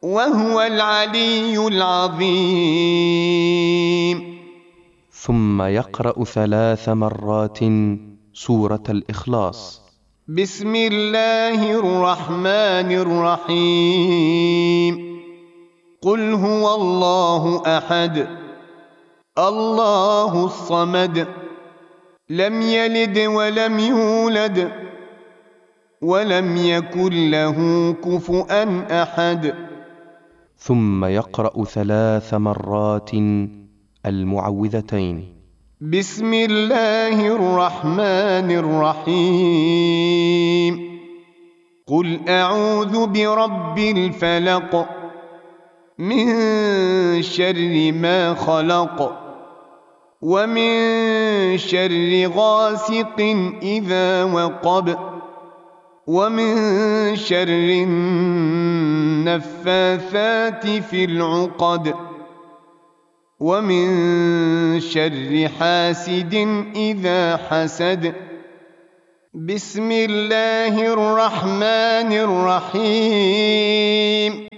وهو العلي العظيم. ثم يقرأ 3 مرات سورة الإخلاص. بسم الله الرحمن الرحيم. قل هو الله أحد الله الصمد لم يلد ولم يولد ولم يكن له كفؤا أحد. ثم يقرأ 3 مرات المعوذتين. بسم الله الرحمن الرحيم. قل أعوذ برب الفلق من شر ما خلق ومن شر غاسق إذا وقب ومن شر النفاثات في العقد ومن شر حاسد إذا حسد. بسم الله الرحمن الرحيم.